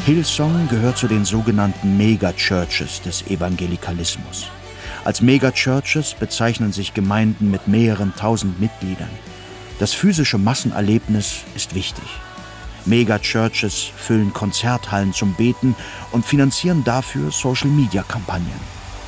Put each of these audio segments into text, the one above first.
Hillsong gehört zu den sogenannten Megachurches des Evangelikalismus. Als Megachurches bezeichnen sich Gemeinden mit mehreren tausend Mitgliedern. Das physische Massenerlebnis ist wichtig. Megachurches füllen Konzerthallen zum Beten und finanzieren dafür Social-Media-Kampagnen.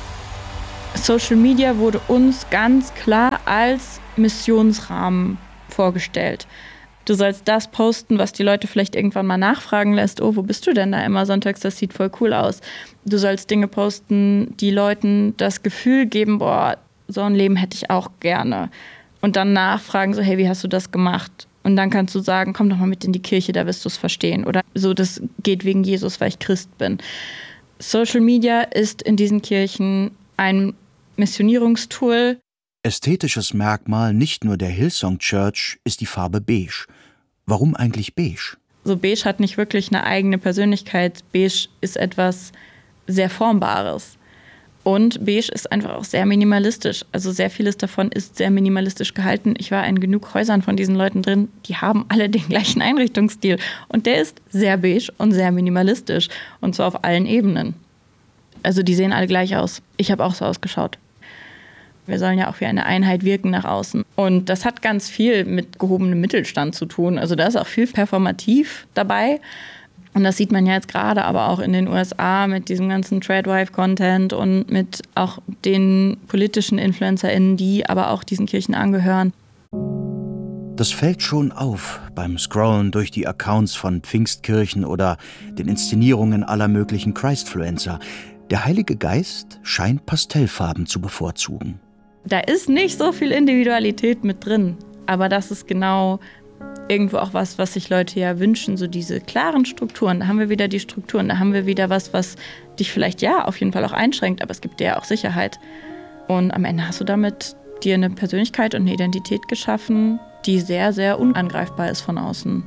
Social Media wurde uns ganz klar als Missionsrahmen vorgestellt. Du sollst das posten, was die Leute vielleicht irgendwann mal nachfragen lässt. Oh, wo bist du denn da immer sonntags? Das sieht voll cool aus. Du sollst Dinge posten, die Leuten das Gefühl geben, boah, so ein Leben hätte ich auch gerne. Und dann nachfragen, so, hey, wie hast du das gemacht? Und dann kannst du sagen, komm doch mal mit in die Kirche, da wirst du es verstehen. Oder so, das geht wegen Jesus, weil ich Christ bin. Social Media ist in diesen Kirchen ein Missionierungstool. Ästhetisches Merkmal nicht nur der Hillsong Church ist die Farbe beige. Warum eigentlich beige? So beige hat nicht wirklich eine eigene Persönlichkeit. Beige ist etwas sehr Formbares. Und beige ist einfach auch sehr minimalistisch. Also sehr vieles davon ist sehr minimalistisch gehalten. Ich war in genug Häusern von diesen Leuten drin, die haben alle den gleichen Einrichtungsstil. Und der ist sehr beige und sehr minimalistisch. Und zwar auf allen Ebenen. Also die sehen alle gleich aus. Ich habe auch so ausgeschaut. Wir sollen ja auch wie eine Einheit wirken nach außen. Und das hat ganz viel mit gehobenem Mittelstand zu tun. Also da ist auch viel performativ dabei. Und das sieht man ja jetzt gerade aber auch in den USA mit diesem ganzen Tradwife-Content und mit auch den politischen InfluencerInnen, die aber auch diesen Kirchen angehören. Das fällt schon auf beim Scrollen durch die Accounts von Pfingstkirchen oder den Inszenierungen aller möglichen Christfluencer. Der Heilige Geist scheint Pastellfarben zu bevorzugen. Da ist nicht so viel Individualität mit drin, aber das ist genau irgendwo auch was sich Leute ja wünschen, so diese klaren Strukturen. Da haben wir wieder die Strukturen, da haben wir wieder was dich vielleicht ja auf jeden Fall auch einschränkt, aber es gibt dir ja auch Sicherheit. Und am Ende hast du damit dir eine Persönlichkeit und eine Identität geschaffen, die sehr, sehr unangreifbar ist von außen.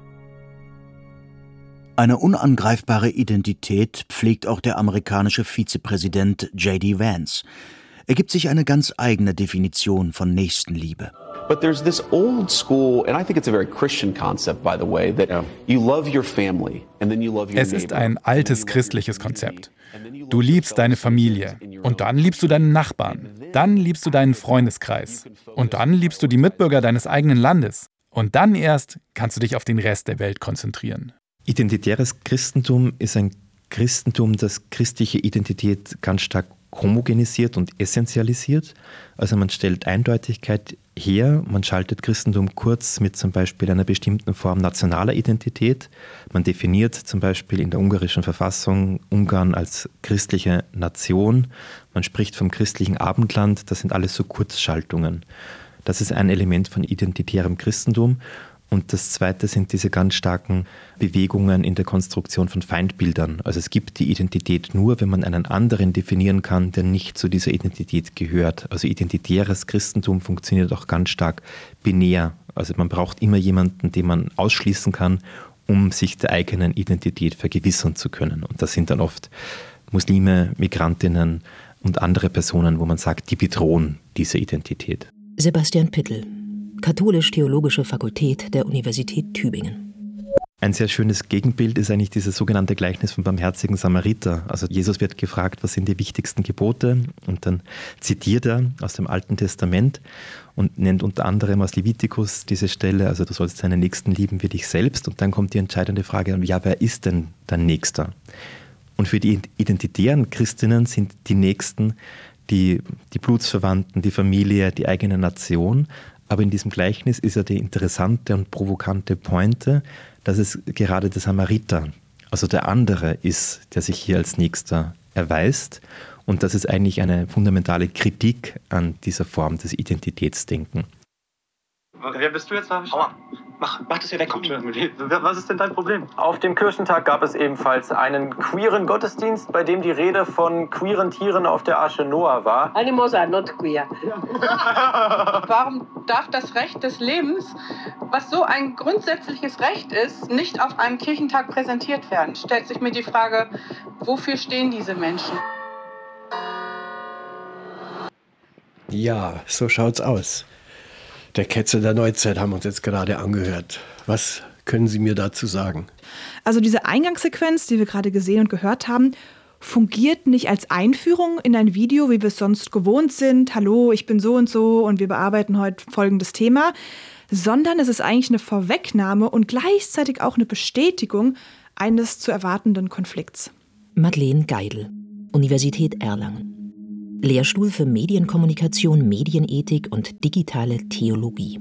Eine unangreifbare Identität pflegt auch der amerikanische Vizepräsident J.D. Vance. Er gibt sich eine ganz eigene Definition von Nächstenliebe. But there's this old school, and I think it's a very Christian concept, by the way, that you love your family and then you love your neighbor. Es ist ein altes christliches Konzept. Du liebst deine Familie und dann liebst du deinen Nachbarn. Dann liebst du deinen Freundeskreis. Und dann liebst du die Mitbürger deines eigenen Landes. Und dann erst kannst du dich auf den Rest der Welt konzentrieren. Identitäres Christentum ist ein Christentum, das christliche Identität ganz stark homogenisiert und essentialisiert. Also man stellt Eindeutigkeit her, man schaltet Christentum kurz mit zum Beispiel einer bestimmten Form nationaler Identität. Man definiert zum Beispiel in der ungarischen Verfassung Ungarn als christliche Nation. Man spricht vom christlichen Abendland. Das sind alles so Kurzschaltungen. Das ist ein Element von identitärem Christentum. Und das Zweite sind diese ganz starken Bewegungen in der Konstruktion von Feindbildern. Also es gibt die Identität nur, wenn man einen anderen definieren kann, der nicht zu dieser Identität gehört. Also identitäres Christentum funktioniert auch ganz stark binär. Also man braucht immer jemanden, den man ausschließen kann, um sich der eigenen Identität vergewissern zu können. Und das sind dann oft Muslime, Migrantinnen und andere Personen, wo man sagt, die bedrohen diese Identität. Sebastian Pittel, Katholisch-Theologische Fakultät der Universität Tübingen. Ein sehr schönes Gegenbild ist eigentlich dieses sogenannte Gleichnis vom barmherzigen Samariter. Also Jesus wird gefragt, was sind die wichtigsten Gebote? Und dann zitiert er aus dem Alten Testament und nennt unter anderem aus Levitikus diese Stelle, also du sollst deinen Nächsten lieben wie dich selbst. Und dann kommt die entscheidende Frage, ja, wer ist denn dein Nächster? Und für die identitären Christinnen sind die Nächsten die Blutsverwandten, die Familie, die eigene Nation. Aber in diesem Gleichnis ist ja die interessante und provokante Pointe, dass es gerade der Samariter, also der andere ist, der sich hier als Nächster erweist. Und das ist eigentlich eine fundamentale Kritik an dieser Form des Identitätsdenkens. Wer bist du jetzt? Aua. Mach das hier weg. Was ist denn dein Problem? Auf dem Kirchentag gab es ebenfalls einen queeren Gottesdienst, bei dem die Rede von queeren Tieren auf der Arche Noah war. Animals are not queer. Warum darf das Recht des Lebens, was so ein grundsätzliches Recht ist, nicht auf einem Kirchentag präsentiert werden? Stellt sich mir die Frage, wofür stehen diese Menschen? Ja, so schaut's aus. Der Ketzer der Neuzeit haben wir uns jetzt gerade angehört. Was können Sie mir dazu sagen? Also diese Eingangssequenz, die wir gerade gesehen und gehört haben, fungiert nicht als Einführung in ein Video, wie wir es sonst gewohnt sind. Hallo, ich bin so und wir bearbeiten heute folgendes Thema. Sondern es ist eigentlich eine Vorwegnahme und gleichzeitig auch eine Bestätigung eines zu erwartenden Konflikts. Madeleine Geidel, Universität Erlangen. Lehrstuhl für Medienkommunikation, Medienethik und digitale Theologie.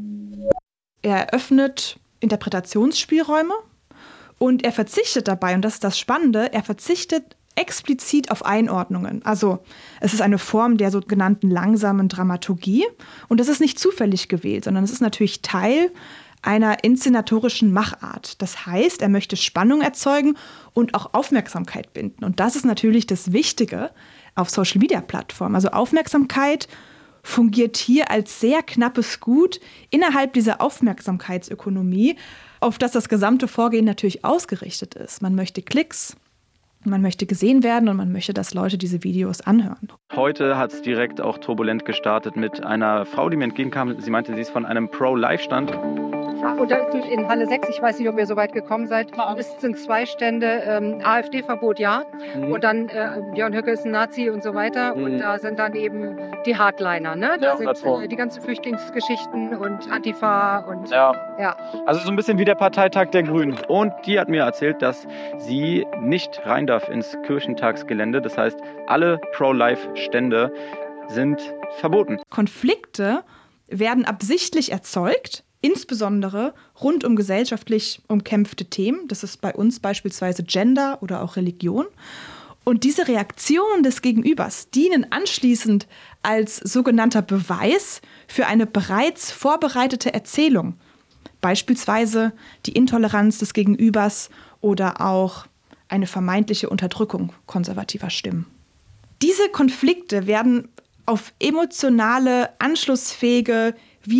Er eröffnet Interpretationsspielräume und er verzichtet dabei, und das ist das Spannende, er verzichtet explizit auf Einordnungen. Also es ist eine Form der sogenannten langsamen Dramaturgie und das ist nicht zufällig gewählt, sondern es ist natürlich Teil einer inszenatorischen Machart. Das heißt, er möchte Spannung erzeugen und auch Aufmerksamkeit binden. Und das ist natürlich das Wichtige auf Social-Media-Plattformen. Also Aufmerksamkeit fungiert hier als sehr knappes Gut innerhalb dieser Aufmerksamkeitsökonomie, auf das das gesamte Vorgehen natürlich ausgerichtet ist. Man möchte Klicks, man möchte gesehen werden und man möchte, dass Leute diese Videos anhören. Heute hat es direkt auch turbulent gestartet mit einer Frau, die mir entgegenkam. Sie meinte, sie ist von einem Pro-Life-Stand. Und da ist in Halle 6, ich weiß nicht, ob ihr so weit gekommen seid, es sind 2 Stände, AfD-Verbot, ja. Und dann Björn Höcke ist ein Nazi und so weiter. Und da sind dann eben die Hardliner, ne? Da sind die ganzen Flüchtlingsgeschichten und Antifa und ja. Also so ein bisschen wie der Parteitag der Grünen. Und die hat mir erzählt, dass sie nicht rein darf ins Kirchentagsgelände. Das heißt, alle Pro-Life-Stände sind verboten. Konflikte werden absichtlich erzeugt, insbesondere rund um gesellschaftlich umkämpfte Themen. Das ist bei uns beispielsweise Gender oder auch Religion. Und diese Reaktionen des Gegenübers dienen anschließend als sogenannter Beweis für eine bereits vorbereitete Erzählung. Beispielsweise die Intoleranz des Gegenübers oder auch eine vermeintliche Unterdrückung konservativer Stimmen. Diese Konflikte werden auf emotionale, anschlussfähige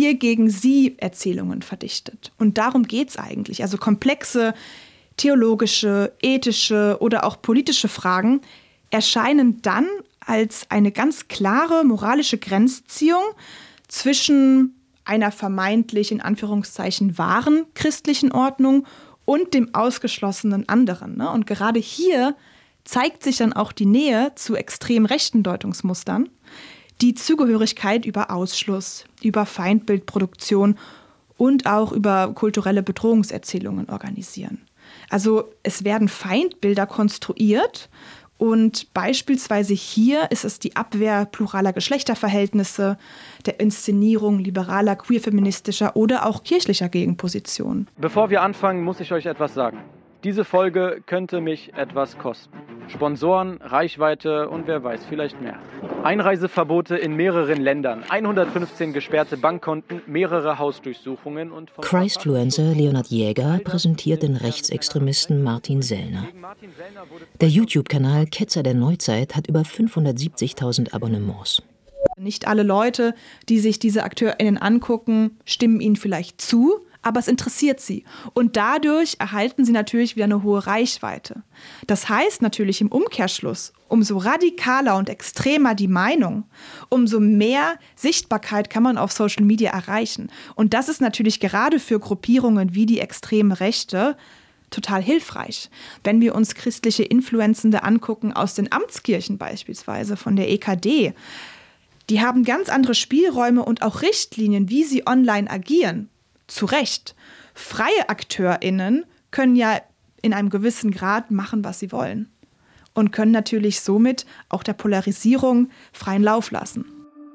Wir-gegen-Sie-Erzählungen verdichtet. Und darum geht es eigentlich. Also komplexe theologische, ethische oder auch politische Fragen erscheinen dann als eine ganz klare moralische Grenzziehung zwischen einer vermeintlich in Anführungszeichen wahren christlichen Ordnung und dem ausgeschlossenen anderen. Und gerade hier zeigt sich dann auch die Nähe zu extrem rechten Deutungsmustern, die Zugehörigkeit über Ausschluss, über Feindbildproduktion und auch über kulturelle Bedrohungserzählungen organisieren. Also es werden Feindbilder konstruiert und beispielsweise hier ist es die Abwehr pluraler Geschlechterverhältnisse, der Inszenierung liberaler, queerfeministischer oder auch kirchlicher Gegenpositionen. Bevor wir anfangen, muss ich euch etwas sagen. Diese Folge könnte mich etwas kosten. Sponsoren, Reichweite und wer weiß, vielleicht mehr. Einreiseverbote in mehreren Ländern, 115 gesperrte Bankkonten, mehrere Hausdurchsuchungen und... Christfluencer Leonhard Jäger präsentiert den Rechtsextremisten Martin Sellner. Der YouTube-Kanal Ketzer der Neuzeit hat über 570.000 Abonnements. Nicht alle Leute, die sich diese AkteurInnen angucken, stimmen ihnen vielleicht zu, aber es interessiert sie. Und dadurch erhalten sie natürlich wieder eine hohe Reichweite. Das heißt natürlich im Umkehrschluss, umso radikaler und extremer die Meinung, umso mehr Sichtbarkeit kann man auf Social Media erreichen. Und das ist natürlich gerade für Gruppierungen wie die extreme Rechte total hilfreich. Wenn wir uns christliche Influencende angucken aus den Amtskirchen beispielsweise, von der EKD, die haben ganz andere Spielräume und auch Richtlinien, wie sie online agieren. Zu Recht. Freie AkteurInnen können ja in einem gewissen Grad machen, was sie wollen. Und können natürlich somit auch der Polarisierung freien Lauf lassen.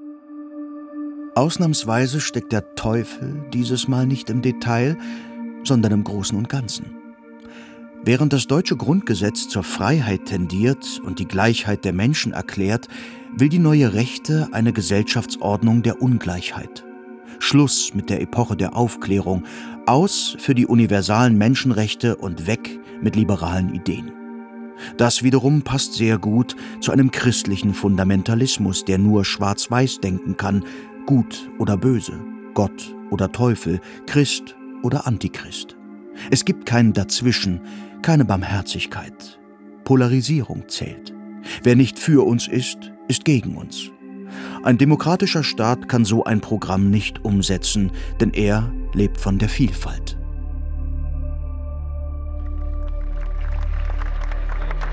Ausnahmsweise steckt der Teufel dieses Mal nicht im Detail, sondern im Großen und Ganzen. Während das deutsche Grundgesetz zur Freiheit tendiert und die Gleichheit der Menschen erklärt, will die neue Rechte eine Gesellschaftsordnung der Ungleichheit. Schluss mit der Epoche der Aufklärung, aus für die universalen Menschenrechte und weg mit liberalen Ideen. Das wiederum passt sehr gut zu einem christlichen Fundamentalismus, der nur schwarz-weiß denken kann, gut oder böse, Gott oder Teufel, Christ oder Antichrist. Es gibt kein Dazwischen, keine Barmherzigkeit. Polarisierung zählt. Wer nicht für uns ist, ist gegen uns. Ein demokratischer Staat kann so ein Programm nicht umsetzen, denn er lebt von der Vielfalt.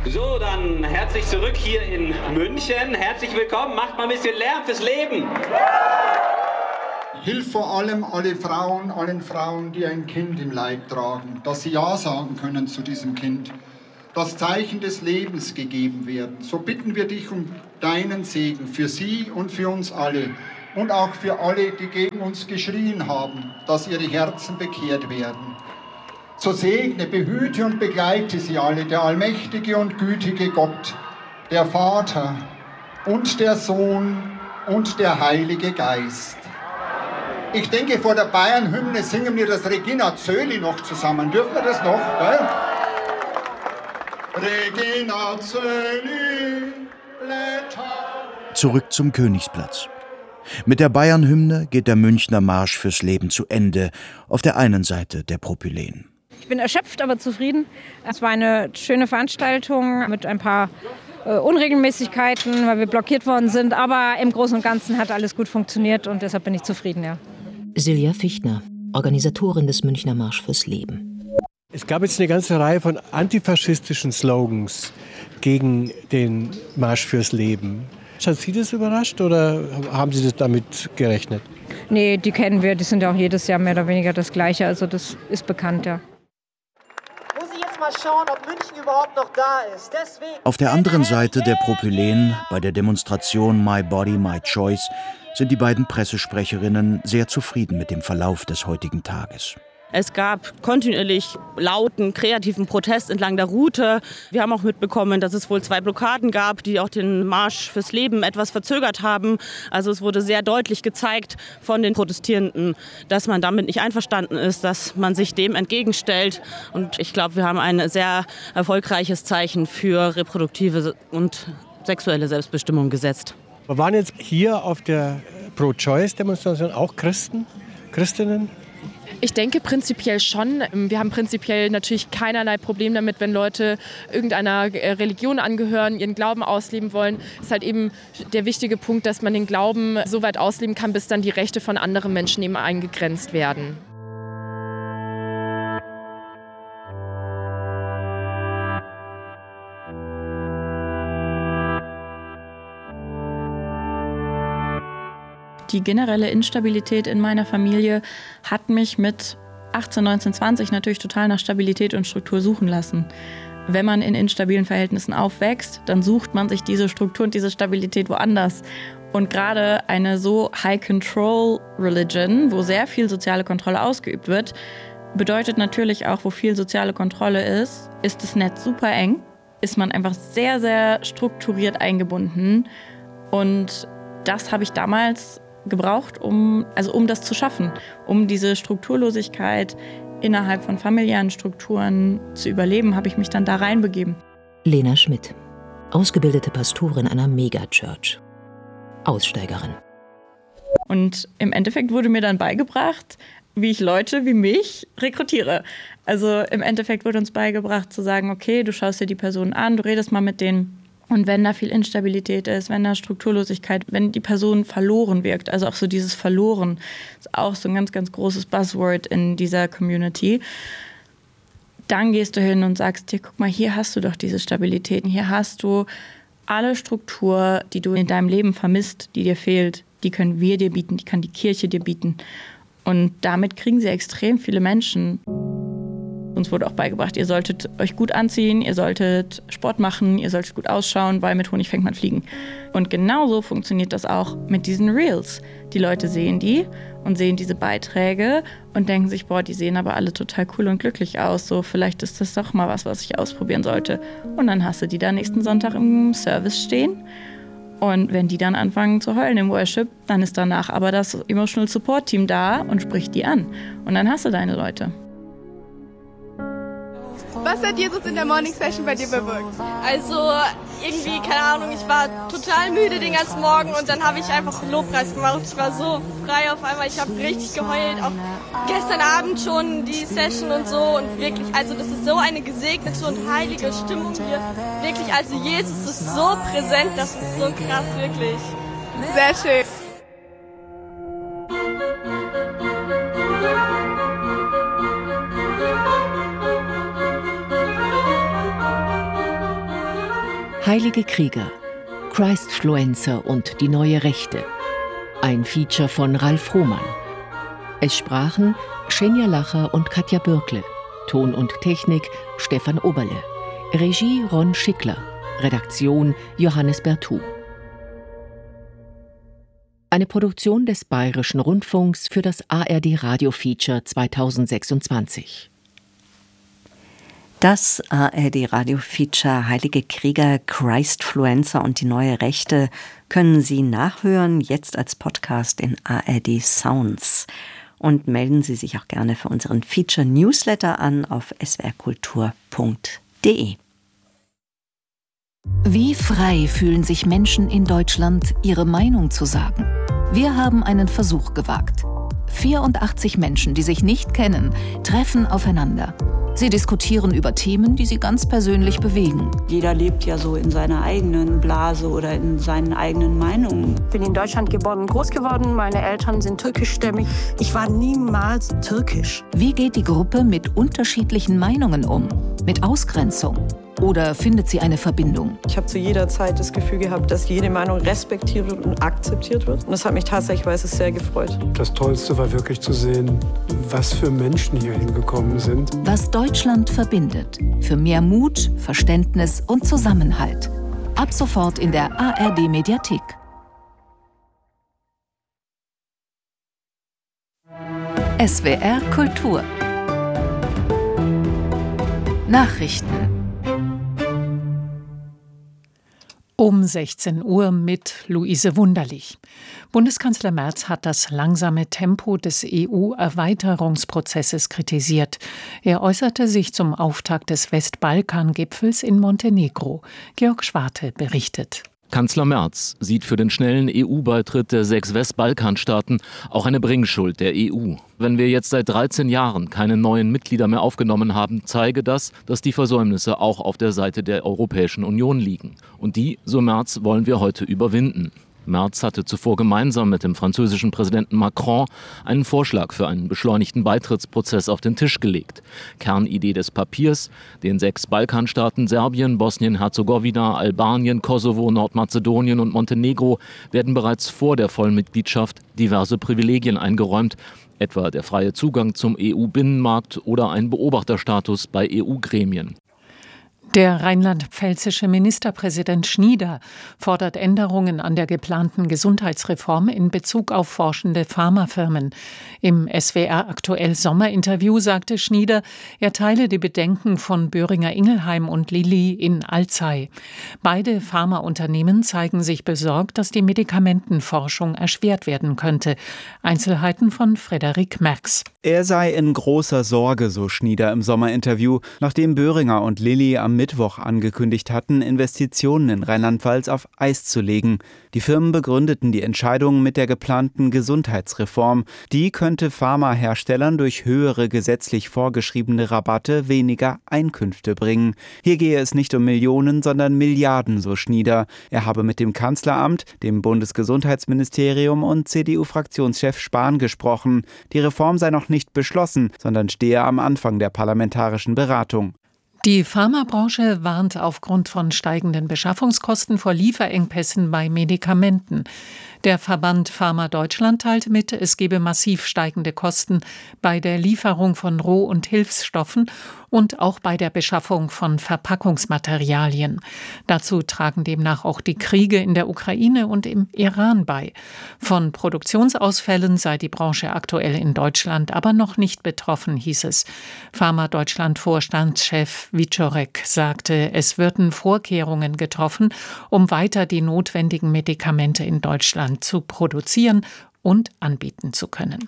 So, dann herzlich zurück hier in München. Herzlich willkommen. Macht mal ein bisschen Lärm fürs Leben. Hilf vor allem allen Frauen, die ein Kind im Leib tragen, dass sie Ja sagen können zu diesem Kind, das Zeichen des Lebens gegeben werden. So bitten wir dich um deinen Segen für sie und für uns alle und auch für alle, die gegen uns geschrien haben, dass ihre Herzen bekehrt werden. So segne, behüte und begleite sie alle, der allmächtige und gütige Gott, der Vater und der Sohn und der Heilige Geist. Ich denke, vor der Bayern-Hymne singen wir das Regina Zöli noch zusammen. Dürfen wir das noch? Gell? Regina Zöli, Zurück zum Königsplatz. Mit der Bayern-Hymne geht der Münchner Marsch fürs Leben zu Ende, auf der einen Seite der Propyläen. Ich bin erschöpft, aber zufrieden. Es war eine schöne Veranstaltung mit ein paar Unregelmäßigkeiten, weil wir blockiert worden sind. Aber im Großen und Ganzen hat alles gut funktioniert und deshalb bin ich zufrieden, ja. Silja Fichtner, Organisatorin des Münchner Marsch fürs Leben. Es gab jetzt eine ganze Reihe von antifaschistischen Slogans gegen den Marsch fürs Leben. Hat Sie das überrascht oder haben Sie das damit gerechnet? Nee, die kennen wir. Die sind ja auch jedes Jahr mehr oder weniger das Gleiche. Also das ist bekannt, ja. Muss ich jetzt mal schauen, ob München überhaupt noch da ist. Deswegen Auf der anderen Seite der Propyläen, bei der Demonstration My Body, My Choice, sind die beiden Pressesprecherinnen sehr zufrieden mit dem Verlauf des heutigen Tages. Es gab kontinuierlich lauten, kreativen Protest entlang der Route. Wir haben auch mitbekommen, dass es wohl 2 Blockaden gab, die auch den Marsch fürs Leben etwas verzögert haben. Also es wurde sehr deutlich gezeigt von den Protestierenden, dass man damit nicht einverstanden ist, dass man sich dem entgegenstellt. Und ich glaube, wir haben ein sehr erfolgreiches Zeichen für reproduktive und sexuelle Selbstbestimmung gesetzt. Wir waren jetzt hier auf der Pro-Choice-Demonstration auch Christinnen? Ich denke prinzipiell schon. Wir haben prinzipiell natürlich keinerlei Problem damit, wenn Leute irgendeiner Religion angehören, ihren Glauben ausleben wollen. Es ist halt eben der wichtige Punkt, dass man den Glauben so weit ausleben kann, bis dann die Rechte von anderen Menschen eben eingegrenzt werden. Die generelle Instabilität in meiner Familie hat mich mit 18, 19, 20 natürlich total nach Stabilität und Struktur suchen lassen. Wenn man in instabilen Verhältnissen aufwächst, dann sucht man sich diese Struktur und diese Stabilität woanders. Und gerade eine so High-Control-Religion, wo sehr viel soziale Kontrolle ausgeübt wird, bedeutet natürlich auch, wo viel soziale Kontrolle ist das Netz super eng, ist man einfach sehr, sehr strukturiert eingebunden. Und das habe ich damals gebraucht, um das zu schaffen, um diese Strukturlosigkeit innerhalb von familiären Strukturen zu überleben, habe ich mich dann da reinbegeben. Lena Schmidt, ausgebildete Pastorin einer Megachurch, Aussteigerin. Und im Endeffekt wurde mir dann beigebracht, wie ich Leute wie mich rekrutiere. Also im Endeffekt wurde uns beigebracht zu sagen, okay, du schaust dir die Person an, du redest mal mit denen. Und wenn da viel Instabilität ist, wenn da Strukturlosigkeit, wenn die Person verloren wirkt, also auch so dieses Verloren, ist auch so ein ganz, ganz großes Buzzword in dieser Community, dann gehst du hin und sagst dir, guck mal, hier hast du doch diese Stabilität, hier hast du alle Struktur, die du in deinem Leben vermisst, die dir fehlt, die können wir dir bieten, die kann die Kirche dir bieten. Und damit kriegen sie extrem viele Menschen. Uns wurde auch beigebracht, ihr solltet euch gut anziehen, ihr solltet Sport machen, ihr solltet gut ausschauen, weil mit Honig fängt man Fliegen. Und genauso funktioniert das auch mit diesen Reels. Die Leute sehen die und sehen diese Beiträge und denken sich, boah, die sehen aber alle total cool und glücklich aus. So, vielleicht ist das doch mal was ich ausprobieren sollte. Und dann hast du die da nächsten Sonntag im Service stehen. Und wenn die dann anfangen zu heulen im Worship, dann ist danach aber das Emotional Support Team da und spricht die an. Und dann hast du deine Leute. Was hat Jesus in der Morning Session bei dir bewirkt? Also irgendwie, keine Ahnung, ich war total müde den ganzen Morgen und dann habe ich einfach Lobpreis gemacht. Ich war so frei auf einmal, ich habe richtig geheult. Auch gestern Abend schon die Session und so und wirklich, also das ist so eine gesegnete und heilige Stimmung hier. Wirklich, also Jesus ist so präsent, das ist so krass, wirklich. Sehr schön. Heilige Krieger, Christfluencer und die neue Rechte. Ein Feature von Ralf Rohmann. Es sprachen Schenja Lacher und Katja Bürkle. Ton und Technik Stefan Oberle. Regie Ron Schickler. Redaktion Johannes Bertou. Eine Produktion des Bayerischen Rundfunks für das ARD Radio Feature 2026. Das ARD Radio Feature Heilige Krieger, Christfluencer und die neue Rechte können Sie nachhören, jetzt als Podcast in ARD Sounds. Und melden Sie sich auch gerne für unseren Feature Newsletter an auf swrkultur.de. Wie frei fühlen sich Menschen in Deutschland, ihre Meinung zu sagen? Wir haben einen Versuch gewagt. 84 Menschen, die sich nicht kennen, treffen aufeinander. Sie diskutieren über Themen, die sie ganz persönlich bewegen. Jeder lebt ja so in seiner eigenen Blase oder in seinen eigenen Meinungen. Ich bin in Deutschland geboren und groß geworden. Meine Eltern sind türkischstämmig. Ich war niemals türkisch. Wie geht die Gruppe mit unterschiedlichen Meinungen um? Mit Ausgrenzung? Oder findet sie eine Verbindung? Ich habe zu jeder Zeit das Gefühl gehabt, dass jede Meinung respektiert wird und akzeptiert wird. Und das hat mich tatsächlich sehr gefreut. Das Tollste war wirklich zu sehen, was für Menschen hier hingekommen sind. Was Deutschland verbindet. Für mehr Mut, Verständnis und Zusammenhalt. Ab sofort in der ARD-Mediathek. SWR Kultur. Nachrichten. Um 16 Uhr mit Luise Wunderlich. Bundeskanzler Merz hat das langsame Tempo des EU-Erweiterungsprozesses kritisiert. Er äußerte sich zum Auftakt des Westbalkan-Gipfels in Montenegro. Georg Schwarte berichtet. Kanzler Merz sieht für den schnellen EU-Beitritt der 6 Westbalkanstaaten auch eine Bringschuld der EU. Wenn wir jetzt seit 13 Jahren keine neuen Mitglieder mehr aufgenommen haben, zeige das, dass die Versäumnisse auch auf der Seite der Europäischen Union liegen. Und die, so Merz, wollen wir heute überwinden. Merz hatte zuvor gemeinsam mit dem französischen Präsidenten Macron einen Vorschlag für einen beschleunigten Beitrittsprozess auf den Tisch gelegt. Kernidee des Papiers: den 6 Balkanstaaten Serbien, Bosnien-Herzegowina, Albanien, Kosovo, Nordmazedonien und Montenegro werden bereits vor der Vollmitgliedschaft diverse Privilegien eingeräumt, etwa der freie Zugang zum EU-Binnenmarkt oder ein Beobachterstatus bei EU-Gremien. Der rheinland-pfälzische Ministerpräsident Schnieder fordert Änderungen an der geplanten Gesundheitsreform in Bezug auf forschende Pharmafirmen. Im SWR Aktuell Sommerinterview sagte Schnieder, er teile die Bedenken von Boehringer Ingelheim und Lilly in Alzey. Beide Pharmaunternehmen zeigen sich besorgt, dass die Medikamentenforschung erschwert werden könnte. Einzelheiten von Frederik Merx. Er sei in großer Sorge, so Schnieder im Sommerinterview, nachdem Boehringer und Lilly am Mittwoch angekündigt hatten, Investitionen in Rheinland-Pfalz auf Eis zu legen. Die Firmen begründeten die Entscheidung mit der geplanten Gesundheitsreform. Die könnte Pharmaherstellern durch höhere gesetzlich vorgeschriebene Rabatte weniger Einkünfte bringen. Hier gehe es nicht um Millionen, sondern Milliarden, so Schnieder. Er habe mit dem Kanzleramt, dem Bundesgesundheitsministerium und CDU-Fraktionschef Spahn gesprochen. Die Reform sei noch nicht beschlossen, sondern stehe am Anfang der parlamentarischen Beratung. Die Pharmabranche warnt aufgrund von steigenden Beschaffungskosten vor Lieferengpässen bei Medikamenten. Der Verband Pharma Deutschland teilt mit, es gebe massiv steigende Kosten bei der Lieferung von Roh- und Hilfsstoffen und auch bei der Beschaffung von Verpackungsmaterialien. Dazu tragen demnach auch die Kriege in der Ukraine und im Iran bei. Von Produktionsausfällen sei die Branche aktuell in Deutschland aber noch nicht betroffen, hieß es. Pharma Deutschland Vorstandschef Wiczorek sagte, es würden Vorkehrungen getroffen, um weiter die notwendigen Medikamente in Deutschland zu produzieren und anbieten zu können.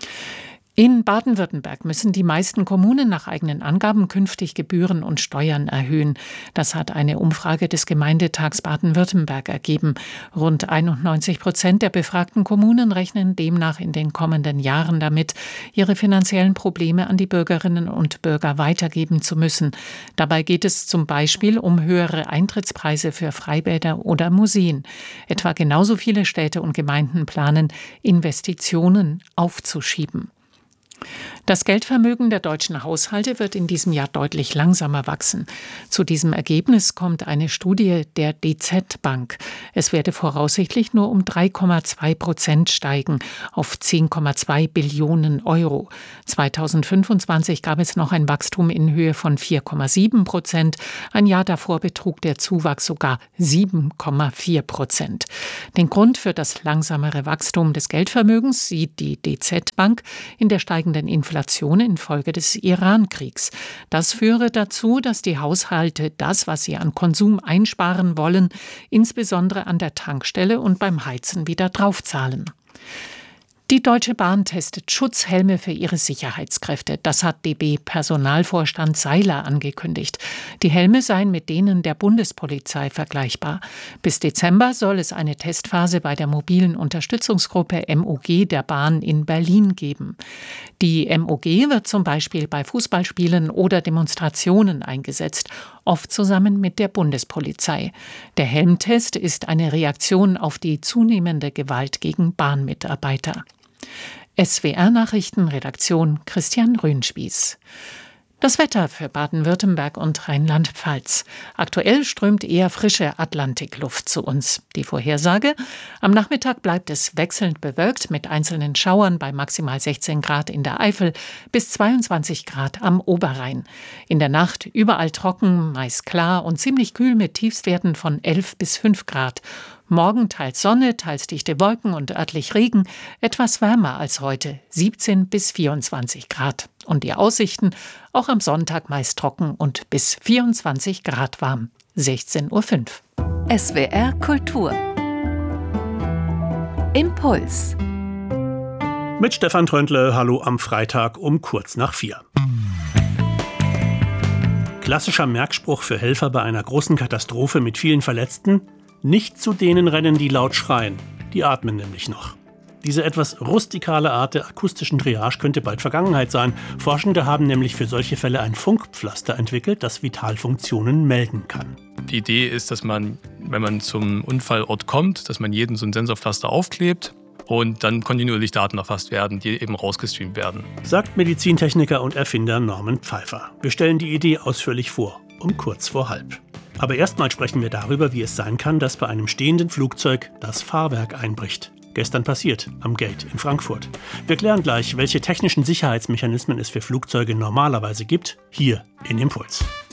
In Baden-Württemberg müssen die meisten Kommunen nach eigenen Angaben künftig Gebühren und Steuern erhöhen. Das hat eine Umfrage des Gemeindetags Baden-Württemberg ergeben. Rund 91% der befragten Kommunen rechnen demnach in den kommenden Jahren damit, ihre finanziellen Probleme an die Bürgerinnen und Bürger weitergeben zu müssen. Dabei geht es zum Beispiel um höhere Eintrittspreise für Freibäder oder Museen. Etwa genauso viele Städte und Gemeinden planen, Investitionen aufzuschieben. Das Geldvermögen der deutschen Haushalte wird in diesem Jahr deutlich langsamer wachsen. Zu diesem Ergebnis kommt eine Studie der DZ Bank. Es werde voraussichtlich nur um 3,2% steigen auf 10,2 Billionen Euro. 2025 gab es noch ein Wachstum in Höhe von 4,7%. Ein Jahr davor betrug der Zuwachs sogar 7,4%. Den Grund für das langsamere Wachstum des Geldvermögens sieht die DZ Bank in der steigenden Inflation infolge des Iran-Kriegs. Das führe dazu, dass die Haushalte das, was sie an Konsum einsparen wollen, insbesondere an der Tankstelle und beim Heizen wieder draufzahlen. Die Deutsche Bahn testet Schutzhelme für ihre Sicherheitskräfte. Das hat DB-Personalvorstand Seiler angekündigt. Die Helme seien mit denen der Bundespolizei vergleichbar. Bis Dezember soll es eine Testphase bei der mobilen Unterstützungsgruppe MOG der Bahn in Berlin geben. Die MOG wird zum Beispiel bei Fußballspielen oder Demonstrationen eingesetzt, oft zusammen mit der Bundespolizei. Der Helmtest ist eine Reaktion auf die zunehmende Gewalt gegen Bahnmitarbeiter. SWR-Nachrichten, Redaktion Christian Röhnspieß. Das Wetter für Baden-Württemberg und Rheinland-Pfalz. Aktuell strömt eher frische Atlantikluft zu uns. Die Vorhersage: Am Nachmittag bleibt es wechselnd bewölkt mit einzelnen Schauern bei maximal 16 Grad in der Eifel bis 22 Grad am Oberrhein. In der Nacht überall trocken, meist klar und ziemlich kühl mit Tiefstwerten von 11 bis 5 Grad. Morgen teils Sonne, teils dichte Wolken und örtlich Regen, etwas wärmer als heute, 17 bis 24 Grad. Und die Aussichten: auch am Sonntag meist trocken und bis 24 Grad warm. 16:05 Uhr. SWR Kultur. Impuls. Mit Stefan Tröntle, hallo am Freitag um kurz nach 4. Klassischer Merkspruch für Helfer bei einer großen Katastrophe mit vielen Verletzten: Nicht zu denen rennen, die laut schreien. Die atmen nämlich noch. Diese etwas rustikale Art der akustischen Triage könnte bald Vergangenheit sein. Forschende haben nämlich für solche Fälle ein Funkpflaster entwickelt, das Vitalfunktionen melden kann. Die Idee ist, dass man, wenn man zum Unfallort kommt, dass man jeden so ein Sensorpflaster aufklebt und dann kontinuierlich Daten erfasst werden, die eben rausgestreamt werden. Sagt Medizintechniker und Erfinder Norman Pfeiffer. Wir stellen die Idee ausführlich vor, um kurz vor 4:30. Aber erstmal sprechen wir darüber, wie es sein kann, dass bei einem stehenden Flugzeug das Fahrwerk einbricht. Gestern passiert, am Gate in Frankfurt. Wir klären gleich, welche technischen Sicherheitsmechanismen es für Flugzeuge normalerweise gibt, hier in Impuls.